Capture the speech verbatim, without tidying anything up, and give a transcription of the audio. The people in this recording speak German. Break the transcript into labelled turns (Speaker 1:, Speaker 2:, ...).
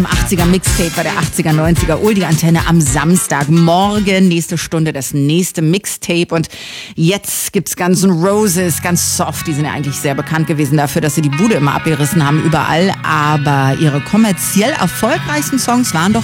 Speaker 1: achtziger Mixtape bei der achtziger, neunziger Oldie-Antenne am Samstagmorgen. Nächste Stunde das nächste Mixtape. Und jetzt gibt's Guns N' Roses, ganz soft. Die sind ja eigentlich sehr bekannt gewesen dafür, dass sie die Bude immer abgerissen haben, überall. Aber ihre kommerziell erfolgreichsten Songs waren doch